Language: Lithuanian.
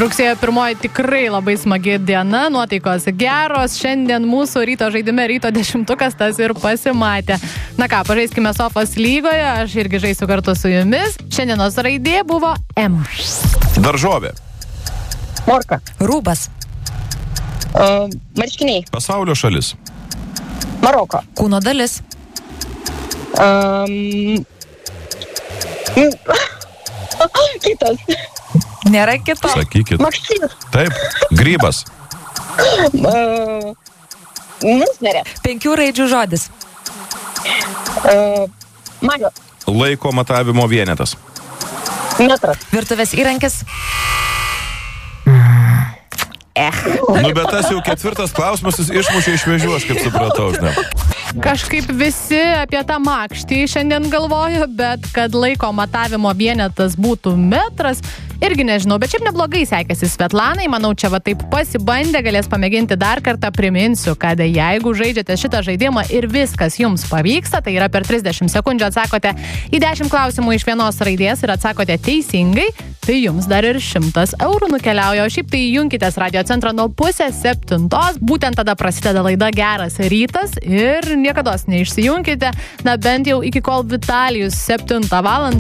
Rugsėjo 1 tikrai labai smagi diena, nuotaikos geros. Šiandien mūsų ryto žaidime ryto 10-ukas tas ir pasimatė. Na ką, pažaiskime Sofos lygoje, aš irgi žaisiu kartu su jumis. Šiandienos raidė buvo M. Daržovė. Morka. Rūbas. Marškiniai. Pasaulio šalis. Maroko. Kūno dalis. Kitas. Nėra kito. Sakykit. Makštis. Taip. Grybas. Musmerė. 5 raidžių žodis. Mario. Laiko matavimo vienetas. Metras. Virtuvės įrankis. Bet tas jau 4 klausimas, jis išmušė iš vėžių, aš kaip supratau, žinai. Kažkaip visi apie tą makštį šiandien galvoju, bet kad laiko matavimo vienetas būtų metras, irgi nežinau, bet šiaip neblogai sekėsi Svetlanai, manau, čia va taip pasibandė, galės pamėginti dar kartą, priminsiu, kad jeigu žaidžiate šitą žaidimą ir viskas jums pavyksta, tai yra per 30 sekundžių atsakote į 10 klausimų iš vienos raidės ir atsakote teisingai, tai jums dar ir 100 eurų nukeliauja, o šiaip tai junkitės Radio Centro nuo 6:30, būtent tada prasideda laida Geras rytas ir niekados neišsijunkite, na bent jau iki kol Vitalijus 7 valandą